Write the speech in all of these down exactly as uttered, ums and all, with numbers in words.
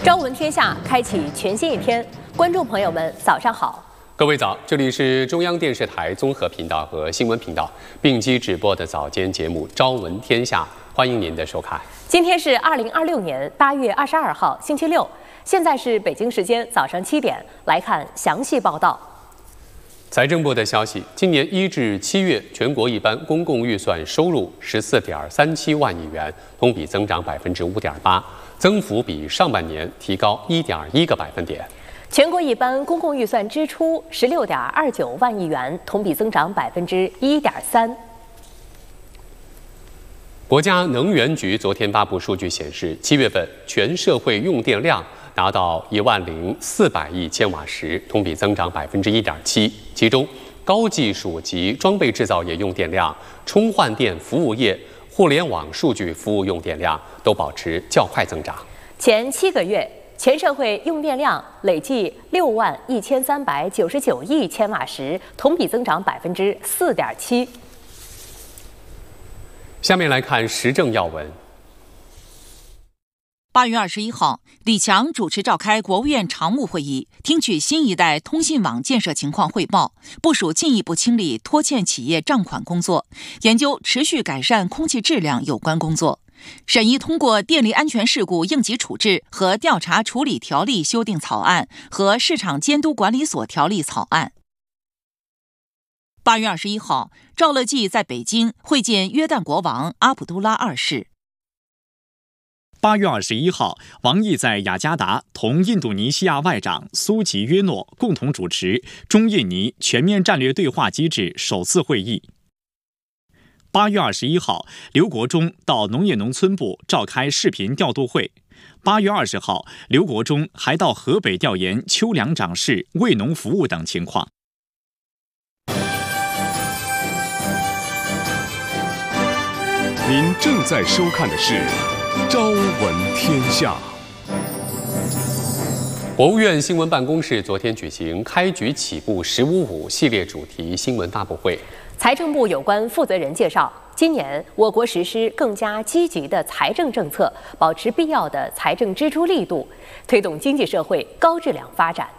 朝闻天下，开启全新一天。观众朋友们，早上好！ 各位早，这里是中央电视台综合频道和新闻频道并机直播的早间节目《朝闻天下》，欢迎您的收看。 今天是二零二六年八月二十二号，星期六，现在是北京时间早上七点，来看详细报道。 财政部的消息，今年一至七月，全国一般公共预算收入十四点三七万亿元，同比增长百分之五点八，增幅比上半年提高一点一个百分点。 全国一般公共预算支出十六点二九万亿元，同比增长百分之一点三。 国家能源局昨天发布数据显示，七月份全社会用电量达到一万零四百亿千瓦时，同比增长百分之一点七。其中，高技术及装备制造业用电量、充换电服务业、互联网数据服务用电量都保持较快增长。 前七个月，全社会用电量累计六万一千三百九十九亿千瓦时，同比增长百分之四点七。 下面来看时政要闻。 八月二十一号，李强主持召开国务院常务会议，听取新一代通信网建设情况汇报，部署进一步清理拖欠企业账款工作，研究持续改善空气质量有关工作，审议通过电力安全事故应急处置和调查处理条例修订草案和市场监督管理所条例草案。八月二十一号，赵乐际在北京会见约旦国王阿卜杜拉二世。 八月二十一号，王毅在雅加达同印度尼西亚外长苏吉约诺共同主持中印尼全面战略对话机制首次会议。八月二十一号，刘国中到农业农村部召开视频调度会。八月二十号，刘国中还到河北调研秋粮长势、为农服务等情况。 您正在收看的是《朝闻天下》。 国务院新闻办公室昨天举行开局起步十五五系列主题新闻发布会。 财政部有关负责人介绍，今年我国实施更加积极的财政政策，保持必要的财政支出力度，推动经济社会高质量发展。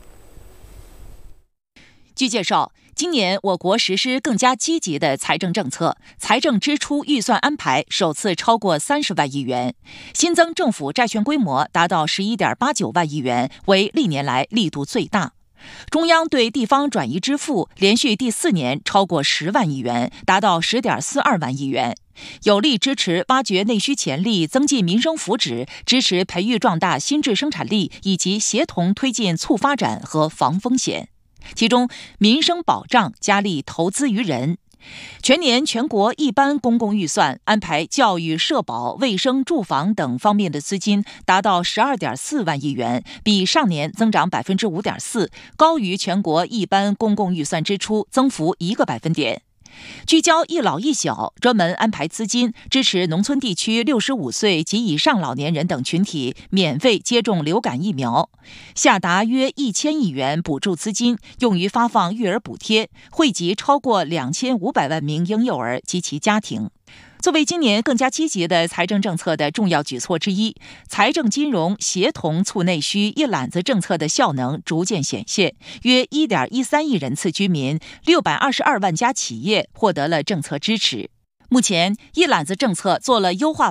据介绍，今年我国实施更加积极的财政政策，财政支出预算安排首次超过三十万亿元，新增政府债券规模达到十一点八九万亿元，为历年来力度最大。中央对地方转移支付连续第四年超过十万亿元，达到十点四二万亿元，有力支持挖掘内需潜力，增进民生福祉，支持培育壮大新质生产力，以及协同推进促发展和防风险。其中，民生保障加力投资于人。全年全国一般公共预算安排教育、社保、卫生、住房等方面的资金达到十二点四万亿元，比上年增长百分之五点四，高于全国一般公共预算支出增幅一个百分点。聚焦一老一小，专门安排资金支持农村地区六十五岁及以上老年人等群体免费接种流感疫苗，下达约一千亿元补助资金，用于发放育儿补贴，惠及超过两千五百万名婴幼儿及其家庭。作为今年更加积极的财政政策的重要举措之一，财政金融协同促内需一揽子政策的效能逐渐显现，约 一点一三亿人次居民、六百二十二万家企业获得了政策支持。目前，一揽子政策做了优化